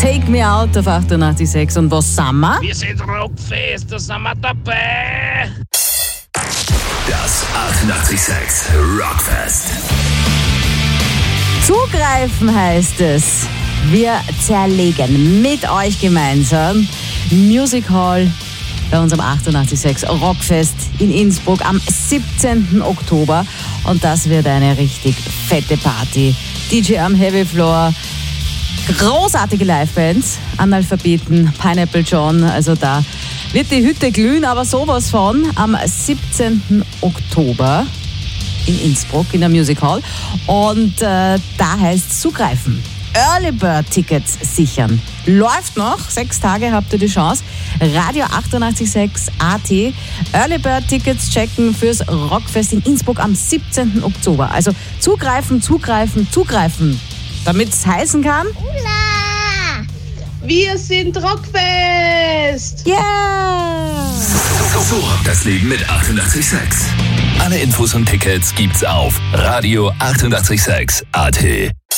Take Me Out auf 88.6. Und was sind wir? Wir sind Rockfest, da sind wir dabei. Das 88.6 Rockfest. Zugreifen heißt es. Wir zerlegen mit euch gemeinsam Music Hall bei unserem 88.6 Rockfest in Innsbruck am 17. Oktober. Und das wird eine richtig fette Party. DJ am Heavy Floor, großartige Livebands, Analphabeten, Pineapple John, also da wird die Hütte glühen, aber sowas von am 17. Oktober in Innsbruck in der Music Hall. Und da heißt es zugreifen. Early Bird Tickets sichern. Läuft noch, 6 Tage habt ihr die Chance. Radio 88.6 AT. Early Bird Tickets checken fürs Rockfest in Innsbruck am 17. Oktober. Also zugreifen, zugreifen, zugreifen. Damit es heißen kann... Hurra! Wir sind Rockfest! Yeah! So rockt das Leben mit 88.6. Alle Infos und Tickets gibt's auf Radio 88.6 AT.